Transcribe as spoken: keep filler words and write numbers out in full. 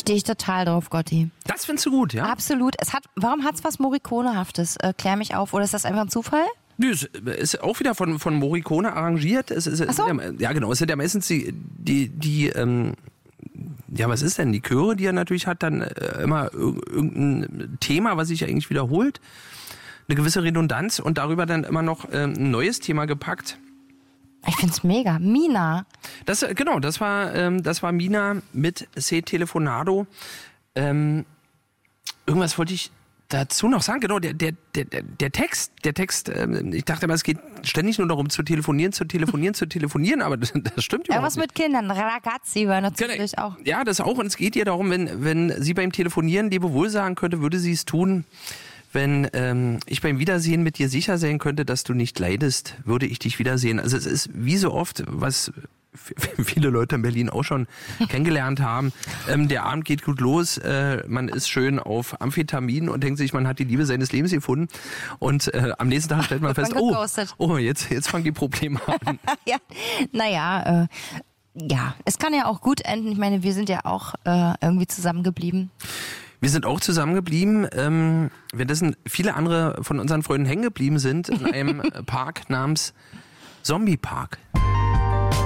Stehe ich total drauf, Gotti. Das findest du gut, ja? Absolut. Es hat, warum hat es was Morricone-haftes? Äh, klär mich auf. Oder ist das einfach ein Zufall? Nö, es ist auch wieder von, von Morricone arrangiert. Es ist, Ach so. Ja, genau. Es sind ja meistens die, die, die ähm, ja, was ist denn? Die Chöre, die er natürlich hat, dann äh, immer irgendein Thema, was sich eigentlich wiederholt. Eine gewisse Redundanz und darüber dann immer noch ähm, ein neues Thema gepackt. Ich find's mega. Mina. Das, genau, das war, ähm, das war Mina mit Se Telefonado. Ähm, irgendwas wollte ich dazu noch sagen. Genau, der, der, der, der Text, der Text, ähm, ich dachte immer, es geht ständig nur darum, zu telefonieren, zu telefonieren, zu telefonieren, aber das, das stimmt überhaupt Irgendwas nicht. mit Kindern. Ragazzi war natürlich Genau. auch. Ja, das auch. Und es geht ihr darum, wenn, wenn sie beim Telefonieren Lebewohl sagen könnte, würde sie es tun. Wenn ähm, ich beim Wiedersehen mit dir sicher sein könnte, dass du nicht leidest, würde ich dich wiedersehen. Also es ist wie so oft, was viele Leute in Berlin auch schon kennengelernt haben. Ähm, der Abend geht gut los, äh, man ist schön auf Amphetamin und denkt sich, man hat die Liebe seines Lebens gefunden. Und äh, am nächsten Tag stellt man fest, oh, oh jetzt, jetzt fangen die Probleme an. Ja, naja, äh, ja, es kann ja auch gut enden. Ich meine, wir sind ja auch äh, irgendwie zusammengeblieben. Wir sind auch zusammengeblieben, ähm, währenddessen viele andere von unseren Freunden hängen geblieben sind in einem Park namens Zombie Park.